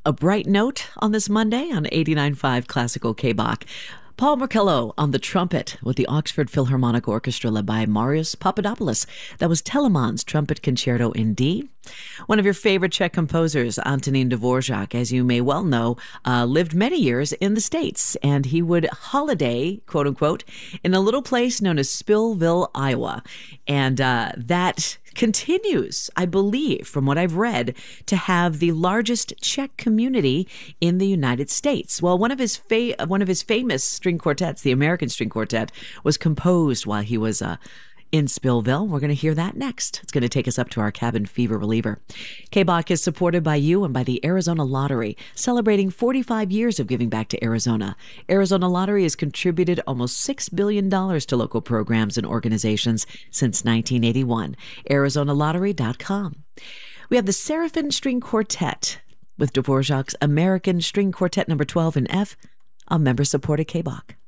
A bright note on this Monday on 89.5 Classical K-Bach. Paul Marcello on the trumpet with the Oxford Philharmonic Orchestra led by Marius Papadopoulos. That was Telemann's Trumpet Concerto in D. One of your favorite Czech composers, Antonín Dvořák, as you may well know, lived many years in the States, and he would holiday, quote unquote, in a little place known as Spillville, Iowa. And that continues, I believe, from what I've read, to have the largest Czech community in the United States. Well, one of his famous string quartets, the American String Quartet, was composed while he was in Spillville. We're going to hear that next. It's going to take us up to our cabin fever reliever. K-Bach is supported by you and by the Arizona Lottery, celebrating 45 years of giving back to Arizona. Arizona Lottery has contributed almost $6 billion to local programs and organizations since 1981. ArizonaLottery.com. We have the Seraphim String Quartet with Dvořák's American String Quartet number 12 in F, a member-supported K-Bach.